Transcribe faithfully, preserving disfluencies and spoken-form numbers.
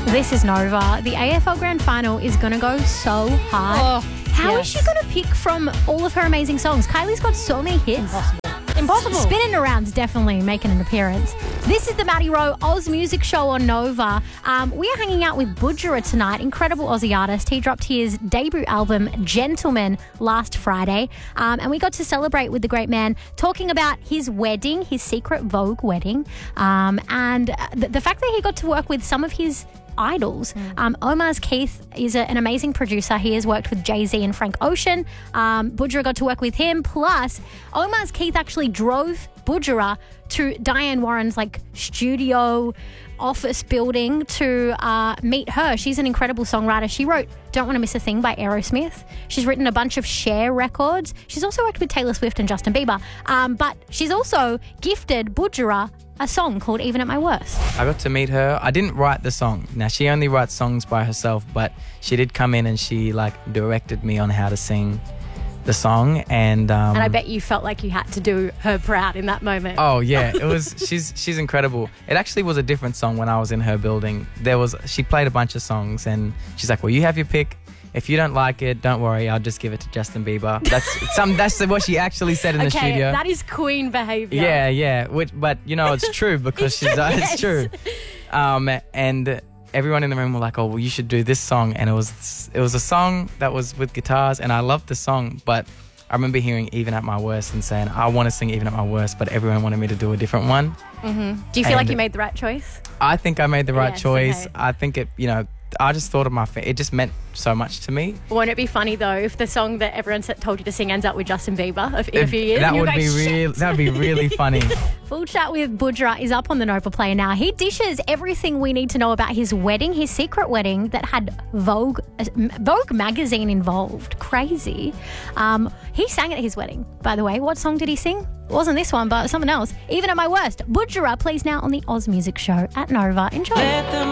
This is Nova. The A F L Grand Final is going to go so hard. Oh, How yes. is she going to pick from all of her amazing songs? Kylie's got so many hits. Impossible. Impossible. Spinning Around's definitely making an appearance. This is the Maddie Rowe Oz Music Show on Nova. Um, we are hanging out with Budjerah tonight, incredible Aussie artist. He dropped his debut album, Gentleman, last Friday. Um, and we got to celebrate with the great man, talking about his wedding, his secret Vogue wedding, um, and the, the fact that he got to work with some of his idols. Mm. Um, Omar's Keith is a, an amazing producer. He has worked with Jay-Z and Frank Ocean. Um, Budjerah got to work with him. Plus, Omar's Keith actually drove Budjerah to Diane Warren's like studio office building to uh, meet her. She's an incredible songwriter. She wrote Don't Want to Miss a Thing by Aerosmith. She's written a bunch of Cher records. She's also worked with Taylor Swift and Justin Bieber. Um, but she's also gifted Budjerah a song called Even at My Worst. I got to meet her. I didn't write the song. Now, she only writes songs by herself, but she did come in and she like directed me on how to sing the song. And um, and I bet you felt like you had to do her proud in that moment. Oh yeah, it was. she's she's incredible. It actually was a different song when I was in her building. There was she played a bunch of songs and she's like, well, you have your pick. If you don't like it, don't worry. I'll just give it to Justin Bieber. That's some. That's what she actually said in the okay, studio. that is queen behaviour. Yeah, yeah. Which, but you know, it's true because she's. Uh, yes. It's true. Um, and everyone in the room were like, "Oh, well, you should do this song." And it was it was a song that was with guitars, and I loved the song. But I remember hearing Even at My Worst and saying, "I want to sing Even at My Worst," but everyone wanted me to do a different one. Mm-hmm. Do you feel and like you made the right choice? I think I made the right Yes, choice. okay. I think it. You know. I just thought of my fa- it just meant so much to me. Won't it be funny though if the song that everyone said- told you to sing ends up with Justin Bieber if- in a If- few years? that and you would go, be "Shit." real. That would be really funny. Full Chat with Budjerah is up on the Nova Player now. He dishes everything we need to know about his wedding, his secret wedding that had Vogue uh, Vogue magazine involved. Crazy. Um, he sang at his wedding, by the way. What song did he sing? It wasn't this one, but something else. Even at My Worst. Budjerah plays now on the Oz Music Show at Nova. Enjoy.